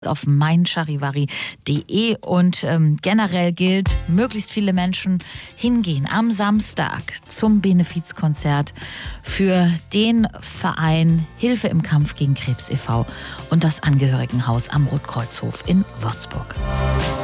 auf meincharivari.de und generell gilt, möglichst viele Menschen hingehen am Samstag zum Benefizkonzert für den Verein Hilfe im Kampf gegen Krebs e.V. und das Angehörigenhaus am Rotkreuzhof in Würzburg.